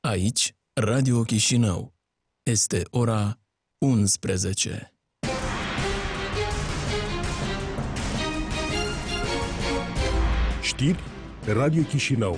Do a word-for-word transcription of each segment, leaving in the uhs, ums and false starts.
Aici, Radio Chișinău. Este ora unsprezece. Știri Radio Chișinău.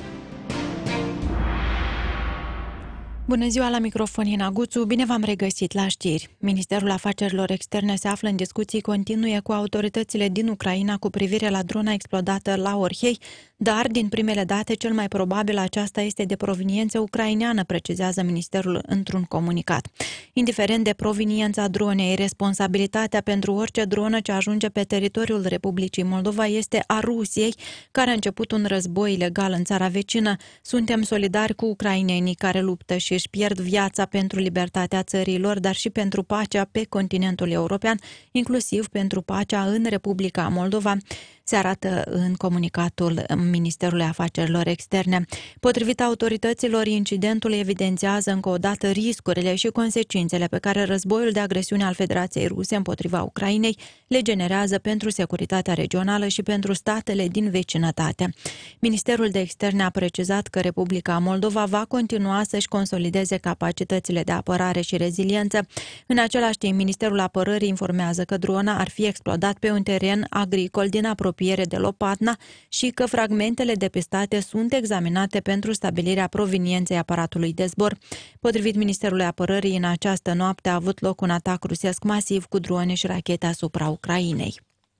Bună ziua, la microfon Ina Guțu, bine v-am regăsit la știri. Ministerul Afacerilor Externe se află în discuții continue cu autoritățile din Ucraina cu privire la drona explodată la Orhei, dar, din primele date, cel mai probabil aceasta este de proveniență ucraineană, precizează ministerul într-un comunicat. Indiferent de proveniența dronei, responsabilitatea pentru orice dronă ce ajunge pe teritoriul Republicii Moldova este a Rusiei, care a început un război ilegal în țara vecină. Suntem solidari cu ucrainenii care luptă și își pierd viața pentru libertatea țărilor, dar și pentru pacea pe continentul european, inclusiv pentru pacea în Republica Moldova, se arată în comunicatul Ministerului Afacerilor Externe. Potrivit autorităților, incidentul evidențiază încă o dată riscurile și consecințele pe care războiul de agresiune al Federației Ruse împotriva Ucrainei le generează pentru securitatea regională și pentru statele din vecinătate. Ministerul de Externe a precizat că Republica Moldova va continua să-și consolideze capacitățile de apărare și reziliență. În același timp, Ministerul Apărării informează că drona ar fi explodat pe un teren agricol din apropiere de Lopatna și că fragmentele depistate sunt examinate pentru stabilirea provenienței aparatului de zbor. Potrivit Ministerului Apărării, în această noapte a avut loc un atac rusesc masiv cu drone și rachete asupra Ucrainei.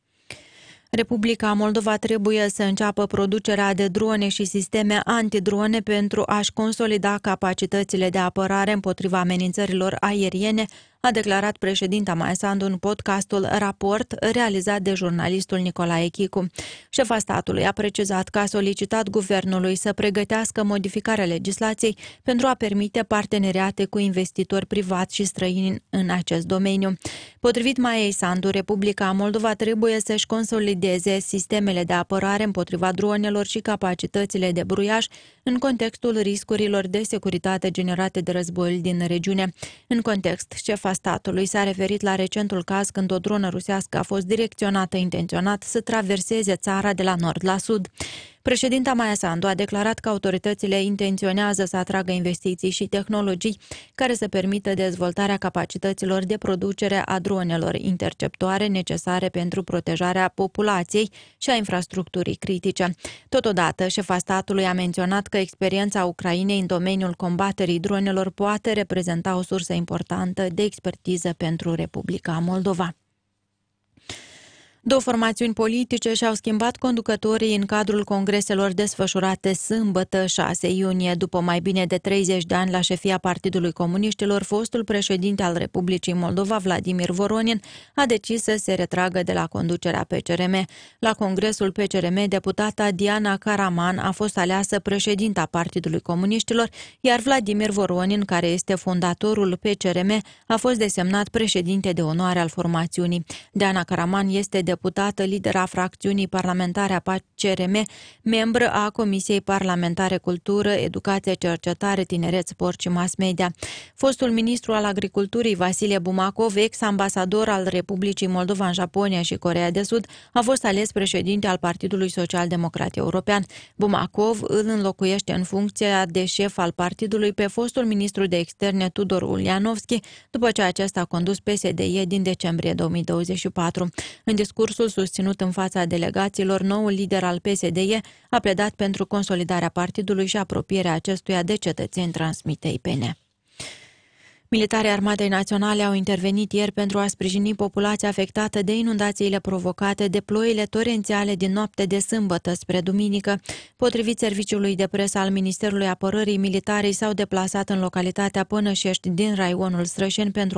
Republica Moldova trebuie să înceapă producerea de drone și sisteme antidrone pentru a-și consolida capacitățile de apărare împotriva amenințărilor aeriene, a declarat președinta Maia Sandu în podcastul Raport, realizat de jurnalistul Nicolae Chicu. Șefa statului a precizat că a solicitat guvernului să pregătească modificarea legislației pentru a permite parteneriate cu investitori privați și străini în acest domeniu. Potrivit Maiei Sandu, Republica Moldova trebuie să-și consolideze sistemele de apărare împotriva dronelor și capacitățile de bruiaj în contextul riscurilor de securitate generate de războiul din regiune. În context, șefa statului s-a referit la recentul caz când o dronă rusească a fost direcționată intenționat să traverseze țara de la nord la sud. Președinta Maia Sandu a declarat că autoritățile intenționează să atragă investiții și tehnologii care să permită dezvoltarea capacităților de producere a dronelor interceptoare necesare pentru protejarea populației și a infrastructurii critice. Totodată, șefa statului a menționat că experiența Ucrainei în domeniul combaterii dronelor poate reprezenta o sursă importantă de expertiză pentru Republica Moldova. Două formațiuni politice și-au schimbat conducătorii în cadrul congreselor desfășurate sâmbătă, șase iunie. După mai bine de treizeci de ani la șefia Partidului Comuniștilor, fostul președinte al Republicii Moldova, Vladimir Voronin, a decis să se retragă de la conducerea P C R M. La congresul P C R M, deputata Diana Karaman a fost aleasă președinta Partidului Comuniștilor, iar Vladimir Voronin, care este fondatorul P C R M, a fost desemnat președinte de onoare al formațiunii. Diana Karaman este de deputată lidera fracțiunii parlamentare a P C R M, membră a Comisiei Parlamentare Cultură, Educație, Cercetare, Tineret, Sport și Mass Media. Fostul ministru al Agriculturii, Vasile Bumacov, ex-ambasador al Republicii Moldova în Japonia și Coreea de Sud, a fost ales președinte al Partidului Social-Democrat European. Bumacov îl înlocuiește în funcția de șef al partidului pe fostul ministru de externe Tudor Ulianovski, după ce acesta a condus P S D E din decembrie două mii douăzeci și patru. În discursul susținut în fața delegațiilor, noul lider al P S D E a pledat pentru consolidarea partidului și apropierea acestuia de cetățeni, transmite I P N. Militarii Armatei Naționale au intervenit ieri pentru a sprijini populația afectată de inundațiile provocate de ploile torențiale din noapte de sâmbătă spre duminică. Potrivit serviciului de presă al Ministerului Apărării, militarii s-au deplasat în localitatea Pănășești din raionul Strășeni pentru